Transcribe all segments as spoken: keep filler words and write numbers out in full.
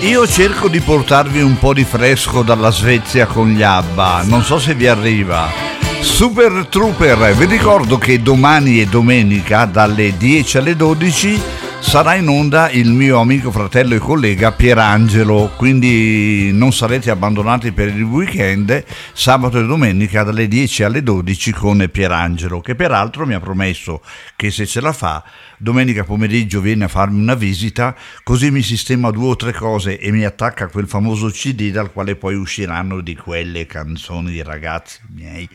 Io cerco di portarvi un po' di fresco dalla Svezia con gli ABBA, non so se vi arriva. Super Trooper, vi ricordo che domani e domenica dalle dieci alle dodici sarà in onda il mio amico, fratello e collega Pierangelo, quindi non sarete abbandonati per il weekend, sabato e domenica dalle dieci alle dodici con Pierangelo, che peraltro mi ha promesso che se ce la fa domenica pomeriggio viene a farmi una visita, così mi sistema due o tre cose e mi attacca quel famoso C D dal quale poi usciranno di quelle canzoni di ragazzi miei.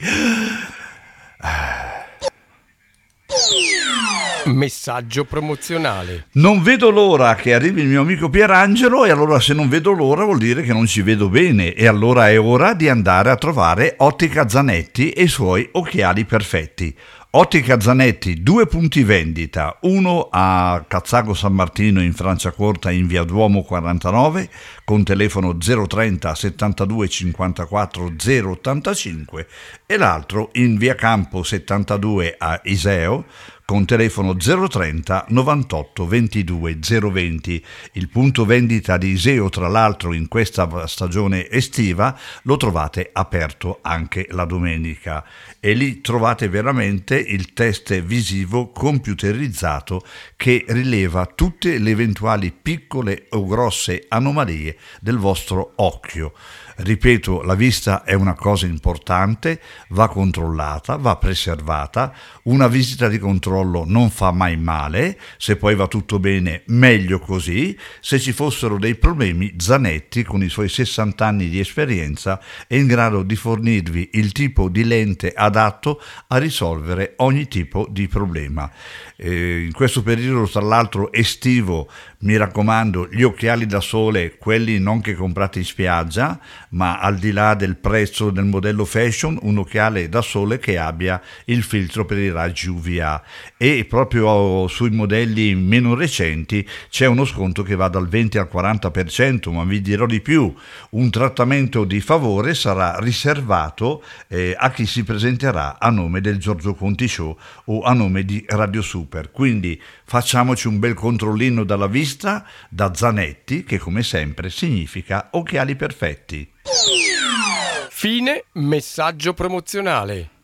Messaggio promozionale. Non vedo l'ora che arrivi il mio amico Pierangelo, e allora se non vedo l'ora vuol dire che non ci vedo bene, e allora è ora di andare a trovare Ottica Zanetti e i suoi occhiali perfetti. Ottica Zanetti, due punti vendita, uno a Cazzago San Martino in Franciacorta in via Duomo quarantanove con telefono zero trenta settantadue cinquantaquattro zero ottantacinque e l'altro in via Campo settantadue a Iseo con telefono zero trenta novantotto ventidue zero venti. Il punto vendita di Iseo, tra l'altro, in questa stagione estiva lo trovate aperto anche la domenica, e lì trovate veramente il test visivo computerizzato che rileva tutte le eventuali piccole o grosse anomalie del vostro occhio. Ripeto, la vista è una cosa importante, va controllata, va preservata, una visita di controllo non fa mai male, se poi va tutto bene meglio così. Se ci fossero dei problemi, Zanetti con i suoi sessanta anni di esperienza è in grado di fornirvi il tipo di lente adatto a risolvere ogni tipo di problema. Eh, in questo periodo, tra l'altro estivo, mi raccomando, gli occhiali da sole, quelli non che comprate in spiaggia, ma al di là del prezzo del modello fashion, un occhiale da sole che abbia il filtro per i raggi U V A, e proprio sui modelli meno recenti c'è uno sconto che va dal venti al quaranta per cento, ma vi dirò di più, un trattamento di favore sarà riservato eh, a chi si presenterà a nome del Giorgio Conti Show o a nome di Radio Super. Quindi facciamoci un bel controllino dalla vista da Zanetti, che come sempre significa occhiali perfetti. Fine messaggio promozionale.